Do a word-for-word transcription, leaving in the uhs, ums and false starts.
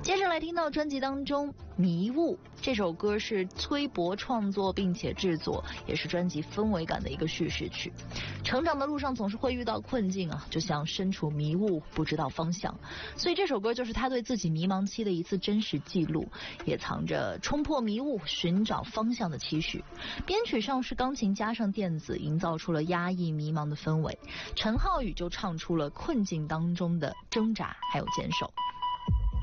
接着来听到专辑当中《迷雾》这首歌是崔博创作并且制作，也是专辑氛围感的一个叙事曲。成长的路上总是会遇到困境啊，就像身处迷雾不知道方向，所以这首歌就是他对自己迷茫期的一次真实记录，也藏着冲破迷雾寻找方向的期许。编曲上是钢琴加上电子，营造出了压抑迷茫的氛围。陈浩宇就唱出了困境当中的挣扎还有坚守。